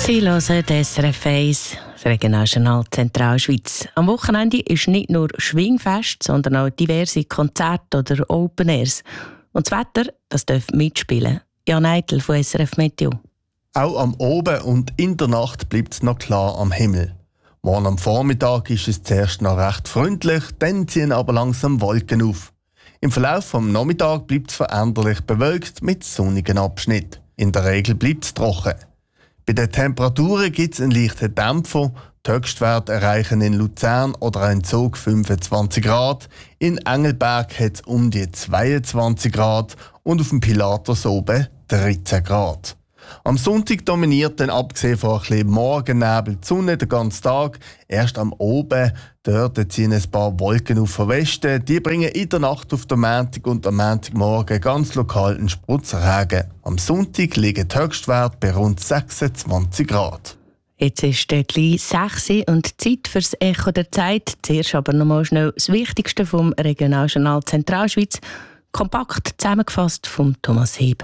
Sie hören SRF 1, das Regionaljournal Zentralschweiz. Am Wochenende ist nicht nur Schwingfest, sondern auch diverse Konzerte oder Open Airs. Und das Wetter, das darf mitspielen. Jan Eitel von SRF Meteo. Auch am Oben und in der Nacht bleibt es noch klar am Himmel. Morgen am Vormittag ist es zuerst noch recht freundlich, dann ziehen aber langsam Wolken auf. Im Verlauf vom Nachmittag bleibt es veränderlich bewölkt mit sonnigen Abschnitten. In der Regel bleibt es trocken. Bei den Temperaturen gibt es einen leichten Dämpfer. Die Höchstwerte erreichen in Luzern oder ein Zug 25 Grad. In Engelberg hat es um die 22 Grad und auf dem Pilatus oben 13 Grad. Am Sonntag dominiert dann abgesehen von ein bisschen Morgennebel die Sonne den ganzen Tag. Erst am Oben, dort ziehen ein paar Wolken auf den Westen. Die bringen in der Nacht auf den Montag und am Montagmorgen ganz lokal einen Spritzregen. Am Sonntag liegen die Höchstwerte bei rund 26 Grad. Jetzt ist gleich 6 Uhr und Zeit fürs Echo der Zeit. Zuerst aber noch mal schnell das Wichtigste vom Regionaljournal Zentralschweiz. Kompakt zusammengefasst von Thomas Heb.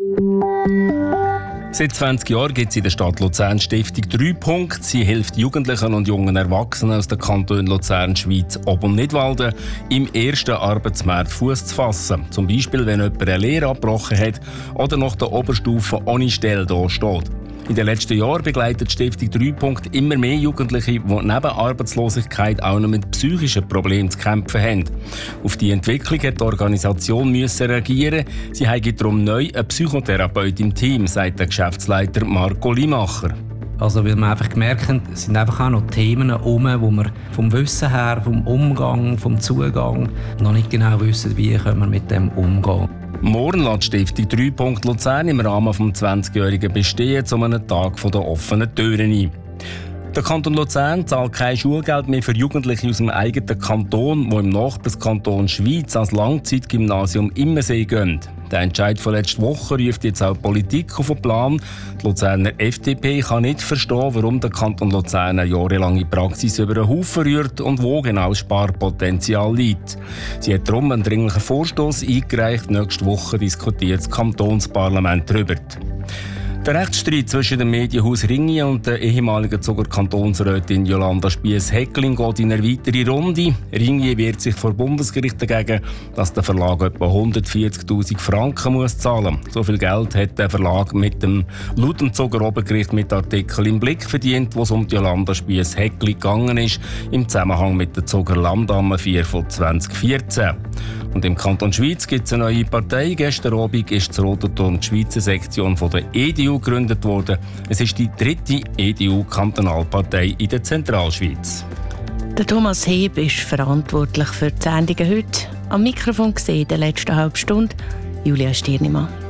Seit 20 Jahren gibt es in der Stadt Luzern Stiftung 3 Punkt. Sie hilft Jugendlichen und jungen Erwachsenen aus den Kantonen Luzern, Schweiz, Ob- und Nidwalden im ersten Arbeitsmarkt Fuß zu fassen. Zum Beispiel, wenn jemand eine Lehre abgebrochen hat oder nach der Oberstufe ohne Stelle da steht. In den letzten Jahren begleitet die Stiftung 3 Punkt immer mehr Jugendliche, die neben Arbeitslosigkeit auch noch mit psychischen Problemen zu kämpfen haben. Auf die Entwicklung hat die Organisation reagieren. Sie haben darum neu einen Psychotherapeut im Team, sagt der Geschäftsleiter Marco Limacher. Also weil wir einfach gemerkt haben, es sind einfach auch noch Themen herum, wo wir vom Wissen her, vom Umgang, vom Zugang noch nicht genau wissen, wie können wir mit dem umgehen. Morgen lädt die Stiftung 3 Punkt Luzern im Rahmen des 20-jährigen Bestehens zu einem Tag der offenen Türen ein. Der Kanton Luzern zahlt kein Schulgeld mehr für Jugendliche aus dem eigenen Kanton, die im Nachbarkanton Schweiz als Langzeitgymnasium Immersee gehen. Der Entscheid von letzter Woche ruft jetzt auch die Politik auf den Plan. Die Luzerner FDP kann nicht verstehen, warum der Kanton Luzern eine jahrelange Praxis über den Haufen rührt und wo genau das Sparpotenzial liegt. Sie hat darum einen dringlichen Vorstoss eingereicht. Nächste Woche diskutiert das Kantonsparlament darüber. Der Rechtsstreit zwischen dem Medienhaus Ringier und der ehemaligen Zuger Kantonsrätin Jolanda Spiess-Heckling geht in eine weitere Runde. Ringier wehrt sich vor Bundesgericht dagegen, dass der Verlag etwa 140'000 Franken muss zahlen muss. So viel Geld hat der Verlag mit dem laut dem Zuger Obergericht mit Artikel im Blick verdient, wo es um Jolanda Spiess-Heckling gegangen ist, im Zusammenhang mit der Zuger Landamme 4 von 2014. Und im Kanton Schweiz gibt es eine neue Partei. Gestern Abend ist zur Rotenturm die Schweizer Sektion von der EDU gegründet worden. Es ist die 3. EDU-Kantonalpartei in der Zentralschweiz. Der Thomas Heb ist verantwortlich für die Sendungen heute. Am Mikrofon gesehen in der letzten halben Stunde Julia Stirnimann.